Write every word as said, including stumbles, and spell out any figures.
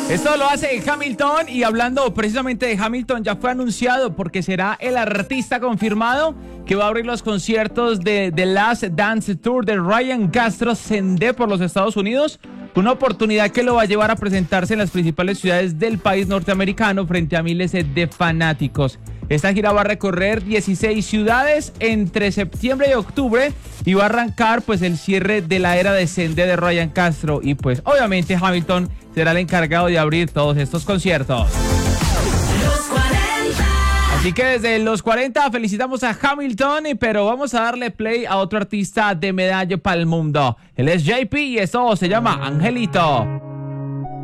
Esto lo hace Hamilton, y hablando precisamente de Hamilton, ya fue anunciado porque será el artista confirmado que va a abrir los conciertos de The Last Dance Tour de Ryan Castro Sendé por los Estados Unidos, una oportunidad que lo va a llevar a presentarse en las principales ciudades del país norteamericano frente a miles de fanáticos. Esta gira va a recorrer dieciséis ciudades entre septiembre y octubre y va a arrancar pues el cierre de la era de Sendé de Ryan Castro, y pues obviamente Hamilton será el encargado de abrir todos estos conciertos. Los cuarenta. Así que desde los cuarenta felicitamos a Hamilton, pero vamos a darle play a otro artista de medalla para el mundo. Él es J P y esto se llama Angelito.